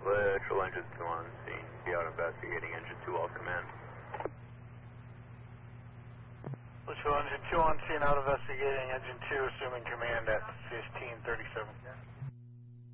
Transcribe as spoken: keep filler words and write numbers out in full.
Lateral engine two on scene. Be out investigating engine two off command. Lateral engine two on scene, out investigating engine two, assuming command at fifteen thirty.